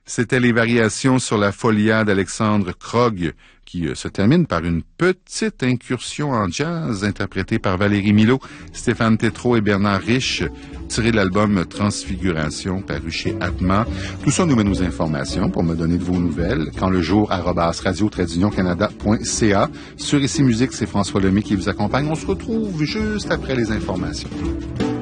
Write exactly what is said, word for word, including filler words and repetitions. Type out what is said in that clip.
C'était les variations sur la Folia d'Alexandre Krog, qui euh, se termine par une petite incursion en jazz interprétée par Valérie Milot, Stéphane Tétrault et Bernard Riche, tiré de l'album Transfiguration paru chez Atma. Tout ça nous mène aux informations pour me donner de vos nouvelles. Quand le jour, arobase radio trait d'union canada point c a. Sur Ici Musique, c'est François Lemay qui vous accompagne. On se retrouve juste après les informations.